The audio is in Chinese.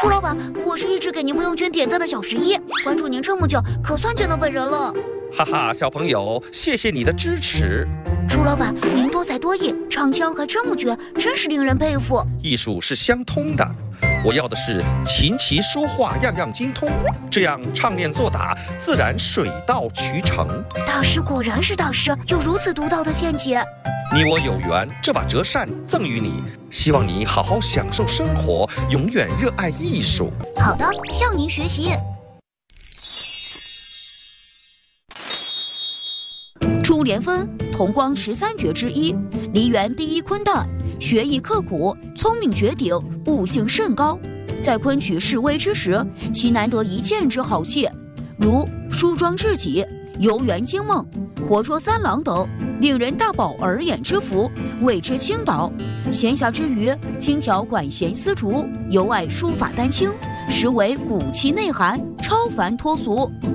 朱老板，我是一直给您朋友圈点赞的小11，关注您这么久，可算见到本人了。 哈哈，小朋友，谢谢你的支持。 朱老板，您多才多艺，唱腔还这么绝，真是令人佩服。 艺术是相通的，我要的是琴棋书画样样精通，这样唱念做打自然水到渠成。 大师果然是大师，有如此独到的见解。 你我有缘，这把折扇赠予你，希望你好好享受生活，永远热爱艺术。 好的，向您学习。朱莲芬，同光13绝之一，梨园第一昆旦，学艺刻苦，聪明绝顶，悟性甚高。在昆曲示威之时，其难得一见之好戏，如梳妆至己、游园惊梦、活捉三郎等，令人大饱耳眼之福，为之倾倒。闲暇之余，精挑管弦丝竹，尤爱书法丹青，实为古奇内涵，超凡脱俗。